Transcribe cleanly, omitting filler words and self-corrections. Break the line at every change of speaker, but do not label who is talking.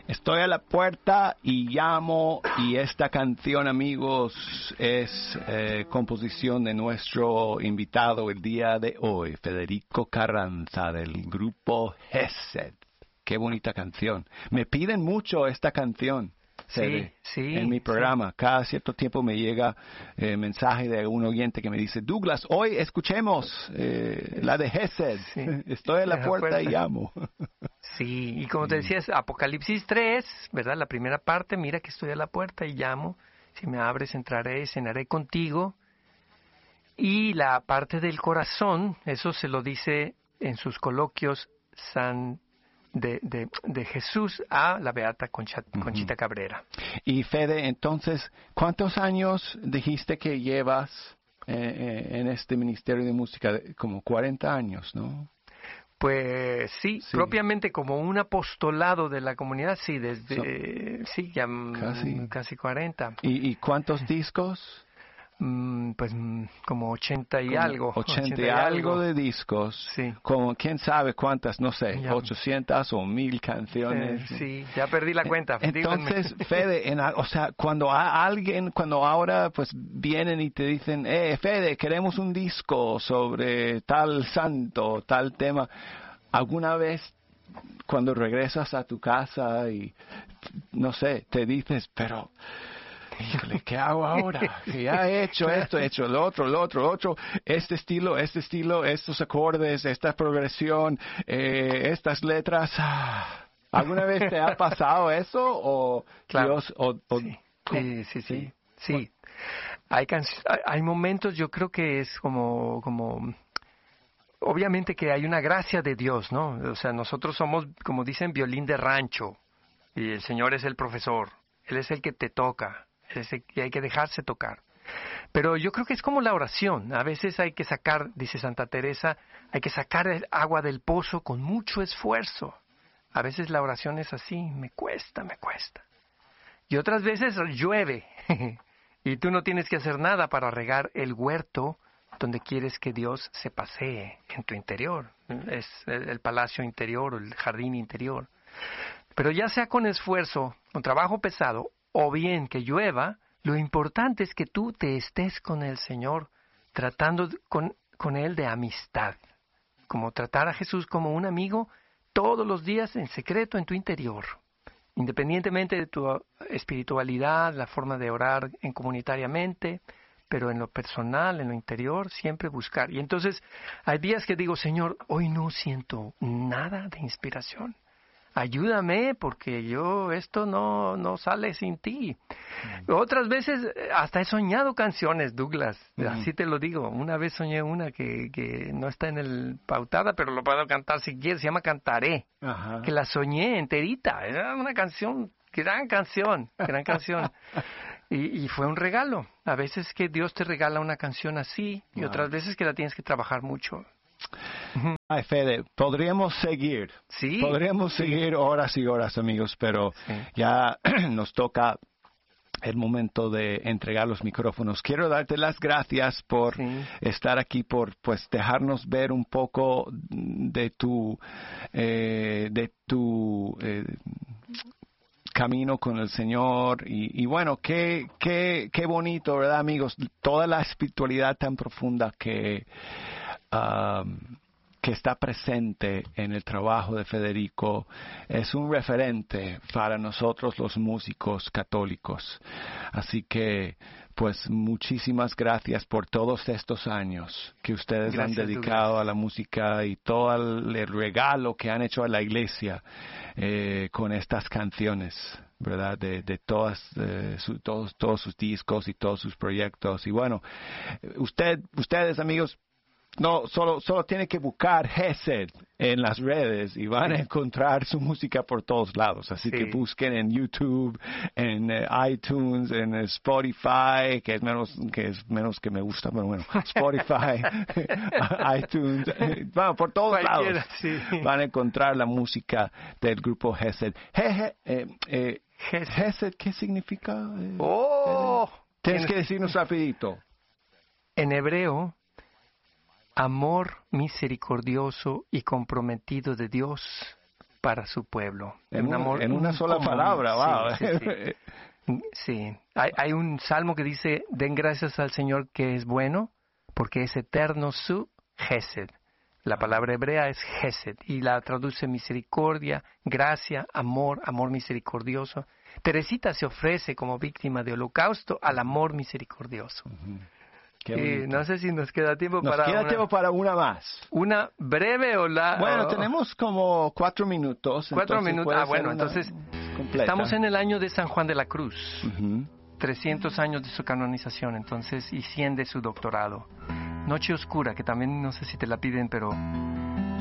Estoy a la puerta y llamo, y esta canción, amigos, es composición de nuestro invitado el día de hoy, Federico Carranza, del grupo Gesed. Qué bonita canción. Me piden mucho esta canción. Fede,
Sí,
en mi programa. Sí. Cada cierto tiempo me llega mensaje de un oyente que me dice, Douglas, hoy escuchemos la de Gesed. Sí. Estoy a la puerta y llamo.
Sí, y como te decías, Apocalipsis 3, ¿verdad? La primera parte, mira que estoy a la puerta y llamo. Si me abres, entraré, cenaré contigo. Y la parte del corazón, eso se lo dice en sus coloquios de Jesús a la beata Conchita Cabrera.
Y Fede, entonces, ¿cuántos años dijiste que llevas en este Ministerio de Música? Como 40 años, ¿no?
Pues sí, propiamente como un apostolado de la comunidad, sí, desde ya casi 40.
¿Y cuántos discos?
Pues como 80 y algo.
80 y algo de discos. Sí. Como quién sabe cuántas, no sé, ya. 800 o 1000 canciones.
Sí, ya perdí la cuenta.
Entonces, Fede, o sea, cuando ahora pues vienen y te dicen, Fede, queremos un disco sobre tal santo, tal tema, ¿alguna vez cuando regresas a tu casa y, no sé, te dices, pero... híjole, ¿qué hago ahora? Que ya he hecho esto, he hecho lo otro, este estilo, estos acordes, esta progresión, estas letras. ¿Alguna vez te ha pasado eso? ¿O
claro.
Dios?
Sí. Hay momentos, yo creo que es como obviamente que hay una gracia de Dios, ¿no? O sea, nosotros somos, como dicen, violín de rancho, y el Señor es el profesor, Él es el que te toca. Y hay que dejarse tocar. Pero yo creo que es como la oración. A veces hay que sacar, dice Santa Teresa, hay que sacar el agua del pozo con mucho esfuerzo. A veces la oración es así, me cuesta. Y otras veces llueve y tú no tienes que hacer nada para regar el huerto donde quieres que Dios se pasee en tu interior. Es el palacio interior o el jardín interior. Pero ya sea con esfuerzo, con trabajo pesado, o bien que llueva, lo importante es que tú te estés con el Señor, tratando con Él de amistad, como tratar a Jesús como un amigo todos los días en secreto en tu interior, independientemente de tu espiritualidad, la forma de orar comunitariamente, pero en lo personal, en lo interior, siempre buscar. Y entonces hay días que digo, Señor, hoy no siento nada de inspiración. Ayúdame porque esto no sale sin ti. Otras veces hasta he soñado canciones, Douglas, así te lo digo. Una vez soñé una que no está en el pautada, pero lo puedo cantar si quieres, se llama Cantaré. Ajá. Que la soñé enterita, era una canción, gran canción. Y fue un regalo. A veces que Dios te regala una canción así y otras veces que la tienes que trabajar mucho.
Ay, Fede, podríamos seguir.
Sí.
Podríamos seguir horas y horas, amigos, pero ya nos toca el momento de entregar los micrófonos. Quiero darte las gracias por estar aquí, por pues dejarnos ver un poco de tu camino con el Señor y bueno, qué bonito, ¿verdad, amigos? Toda la espiritualidad tan profunda que está presente en el trabajo de Federico es un referente para nosotros los músicos católicos. Así que, pues, muchísimas gracias por todos estos años que ustedes han dedicado a la música y todo el regalo que han hecho a la iglesia con estas canciones, ¿verdad? De todos sus discos y todos sus proyectos. Y bueno, ustedes, amigos, no, solo tiene que buscar Gesed en las redes y van a encontrar su música por todos lados. Así que busquen en YouTube, en iTunes, en Spotify, que es menos que me gusta, pero bueno, Spotify, iTunes, bueno, por todos lados van a encontrar la música del grupo Gesed. Gesed, ¿qué significa? Tienes que decirnos rapidito.
En hebreo, amor misericordioso y comprometido de Dios para su pueblo.
En una sola palabra, wow.
Sí, sí, sí. Sí. Hay un salmo que dice, den gracias al Señor que es bueno, porque es eterno su Gesed. La palabra hebrea es Gesed y la traduce misericordia, gracia, amor misericordioso. Teresita se ofrece como víctima de holocausto al amor misericordioso. No sé si nos queda tiempo
tiempo para una más.
¿Una breve o la...?
Bueno, tenemos como 4 minutos.
4 minutos. Entonces
completa.
Estamos en el año de San Juan de la Cruz. 300 años de su canonización, entonces, y 100 de su doctorado. Noche Oscura, que también no sé si te la piden, pero